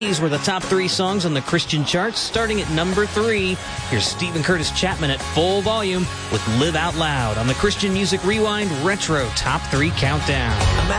These were the top 3 songs on the Christian charts. Starting at number 3, here's Stephen Curtis Chapman at full volume with Live Out Loud on the Christian Music Rewind Retro Top 3 Countdown.